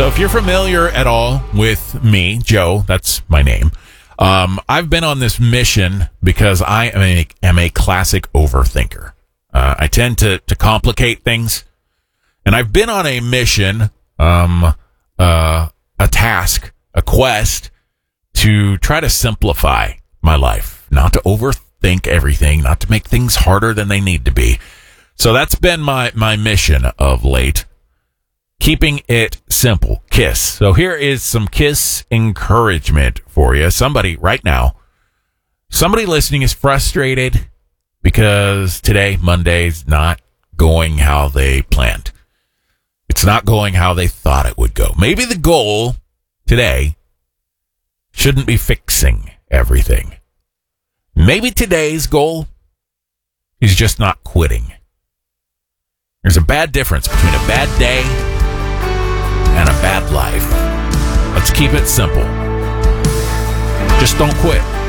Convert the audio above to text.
So if you're familiar at all with me, Joe, that's my name, I've been on this mission because I am a classic overthinker. I tend to complicate things, and I've been on a mission, a task, a quest to try to simplify my life, not to overthink everything, not to make things harder than they need to be. So that's been my mission of late. Keeping it simple. KISS. So here is some KISS encouragement for you. Somebody right now, somebody listening is frustrated because today, Monday's not going how they planned. It's not going how they thought it would go. Maybe the goal today shouldn't be fixing everything. Maybe today's goal is just not quitting. There's a bad difference between a bad day and a bad life. Let's keep it simple. Just don't quit.